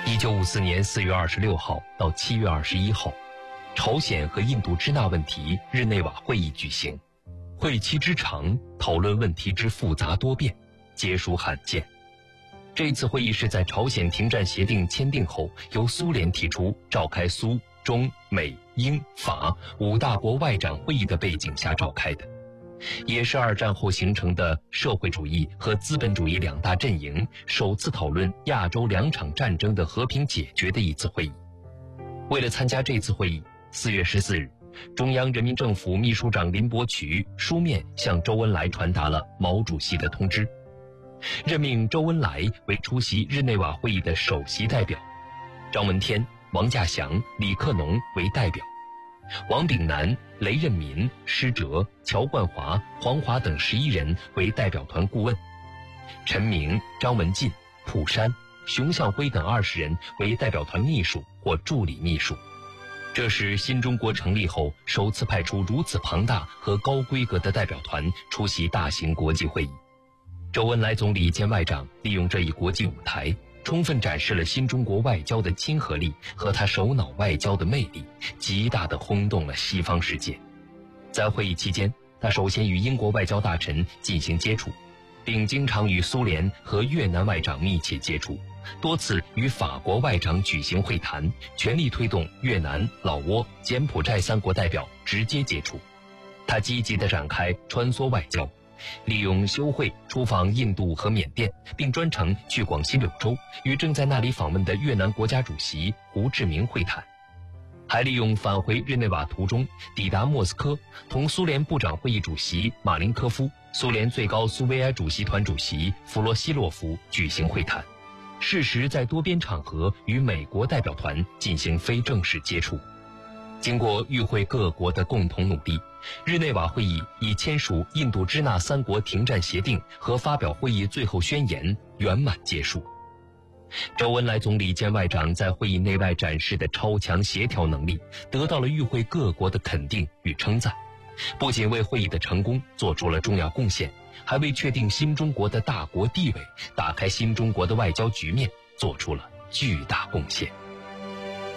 1954年4月26号到7月21号，朝鲜和印度支那问题日内瓦会议举行。会期之长，讨论问题之复杂多变，皆属罕见。这次会议是在朝鲜停战协定签订后，由苏联提出召开苏、中、美、英、法5大国外长会议的背景下召开的，也是二战后形成的社会主义和资本主义两大阵营首次讨论亚洲2场战争的和平解决的一次会议。为了参加这次会议，4月14日，中央人民政府秘书长林伯渠书面向周恩来传达了毛主席的通知，任命周恩来为出席日内瓦会议的首席代表，张闻天、王稼祥、李克农为代表，王炳南、雷任民、施哲、乔冠华、黄华等11人为代表团顾问，陈明、张文进、蒲山、熊向晖等20人为代表团秘书或助理秘书。这是新中国成立后首次派出如此庞大和高规格的代表团出席大型国际会议。周恩来总理兼外长利用这一国际舞台，充分展示了新中国外交的亲和力和他首脑外交的魅力，极大地轰动了西方世界。在会议期间，他首先与英国外交大臣进行接触，并经常与苏联和越南外长密切接触，多次与法国外长举行会谈，全力推动越南、老挝、柬埔寨3国代表直接接触。他积极地展开穿梭外交，利用休会出访印度和缅甸，并专程去广西柳州与正在那里访问的越南国家主席胡志明会谈，还利用返回日内瓦途中抵达莫斯科，同苏联部长会议主席马林科夫、苏联最高苏维埃主席团主席弗罗西洛夫举行会谈，适时在多边场合与美国代表团进行非正式接触。经过与会各国的共同努力，日内瓦会议以签署印度支那3国停战协定和发表会议最后宣言圆满结束。周恩来总理兼外长在会议内外展示的超强协调能力，得到了与会各国的肯定与称赞，不仅为会议的成功做出了重要贡献，还为确定新中国的大国地位、打开新中国的外交局面做出了巨大贡献。